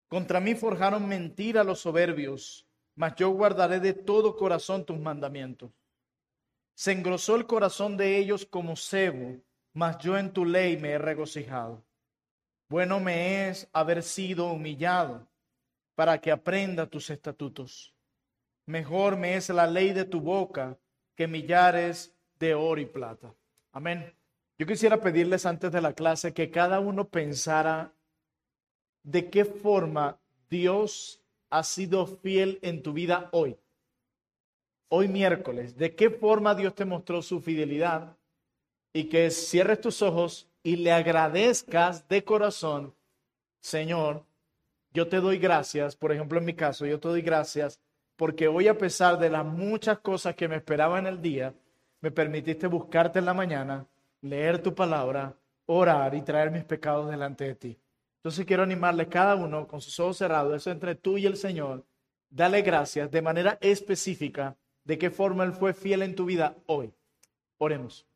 Contra mí forjaron mentira los soberbios, mas yo guardaré de todo corazón tus mandamientos. Se engrosó el corazón de ellos como sebo, mas yo en tu ley me he regocijado. Bueno me es haber sido humillado, para que aprenda tus estatutos. Mejor me es la ley de tu boca que millares de oro y plata. Amén. Yo quisiera pedirles antes de la clase que cada uno pensara de qué forma Dios ha sido fiel en tu vida hoy. Hoy miércoles, ¿de qué forma Dios te mostró su fidelidad? Y que cierres tus ojos y le agradezcas de corazón, Señor, yo te doy gracias, por ejemplo en mi caso, yo te doy gracias porque hoy a pesar de las muchas cosas que me esperaban en el día, me permitiste buscarte en la mañana, leer tu palabra, orar y traer mis pecados delante de ti. Entonces quiero animarle cada uno con sus ojos cerrados, eso entre tú y el Señor, dale gracias de manera específica de qué forma Él fue fiel en tu vida hoy. Oremos.